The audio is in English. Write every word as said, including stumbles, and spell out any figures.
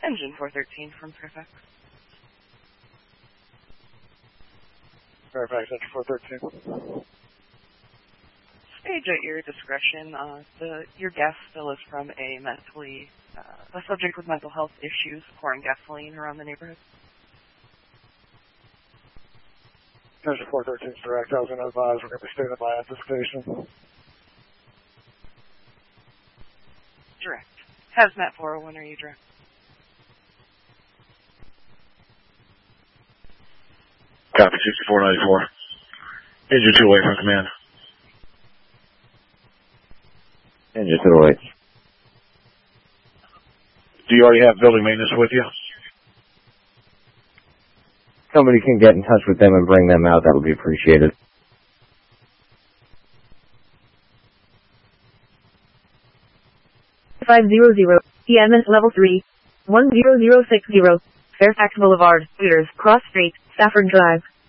Engine four thirteen from Fairfax. Fairfax, Engine four thirteen. Stage at your discretion. Uh, the, your gas spill is from a mentally, uh, a subject with mental health issues pouring gasoline around the neighborhood. Engine four thirteen is direct. I was going to advise we're going to be standing by at the station. Direct. Hazmat four oh one, are you direct? Copy, sixty-four ninety-four. Engine two away from command. Engine two oh eight. Do you already have building maintenance with you? Somebody can get in touch with them and bring them out. That would be appreciated. five hundred, E M S level three, one zero zero six zero, Fairfax Boulevard, Peters, Cross Street, Stafford Drive.